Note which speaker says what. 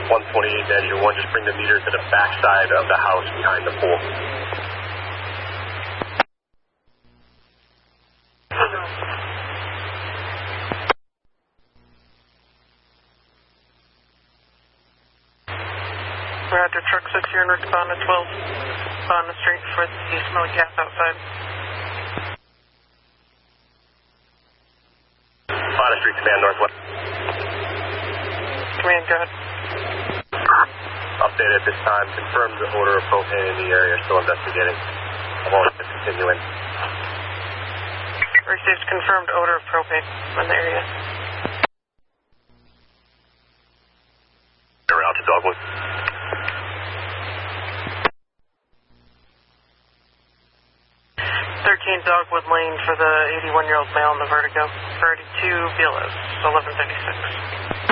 Speaker 1: 128-1, just bring the meter to the back side of the house behind the pool.
Speaker 2: Roger, truck 6 here and respond to 12 on the street for the smelly gas outside.
Speaker 1: Bonner Street, command northwest.
Speaker 2: Command, go ahead.
Speaker 1: Update at this time. Confirmed the odor of propane in the area. Still investigating. I'm always continuing.
Speaker 2: Received confirmed odor of propane in the area.
Speaker 1: We're out to Dogwood.
Speaker 2: 13 Dogwood Lane for the 81-year-old male in the Vertigo. 32 BLS, 1136.